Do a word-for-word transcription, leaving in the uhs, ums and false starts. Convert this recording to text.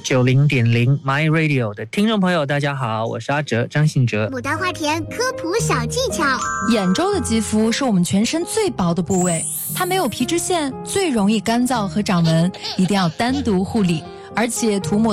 九零点零 My Radio 的听众朋友，大家好，我是阿哲，张信哲。 牡丹花田科普小技巧： 眼周的肌肤是我们全身最薄的部位，它没有皮脂腺，最容易干燥和长纹，一定要单独护理，而且涂抹